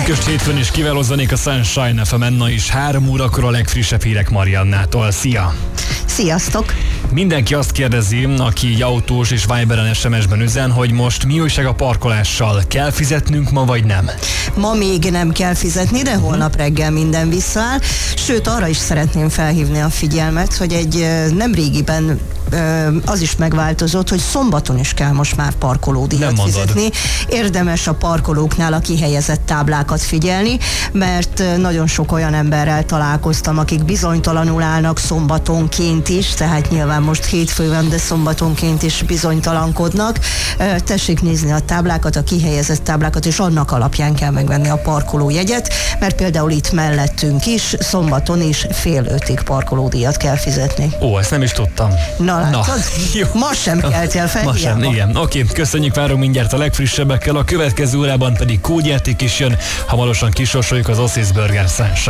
Pünkösd hétfőn is kiváló zenék a Sunshine FM-en, na is 3 órakor a legfrissebb hírek Mariannától. Szia! Sziasztok! Mindenki azt kérdezi, aki autós és Viberen, SMS-ben üzen, hogy most mi újság a parkolással? Kell fizetnünk ma vagy nem? Ma még nem kell fizetni, de holnap reggel minden visszaáll. Sőt, arra is szeretném felhívni a figyelmet, hogy egy nemrégiben az is megváltozott, hogy szombaton is kell most már parkolódíjat fizetni. Érdemes a parkolóknál a kihelyezett táblákat figyelni, mert nagyon sok olyan emberrel találkoztam, akik bizonytalanul állnak szombatonként is, tehát nyilván most hétfő van, de szombatonként is bizonytalankodnak. Tessék nézni a táblákat, a kihelyezett táblákat, és annak alapján kell megvenni a parkolójegyet, mert például itt mellettünk is szombaton is 4:30 parkolódíjat kell fizetni. Ó, ezt nem is tudtam. Na, ma sem keltél fel. Ma sem, igen. Oké, köszönjük, várunk mindjárt a legfrissebbekkel, a következő órában pedig kódjáték is jön, hamarosan kisorsoljuk az Oasis Burger Sunshine.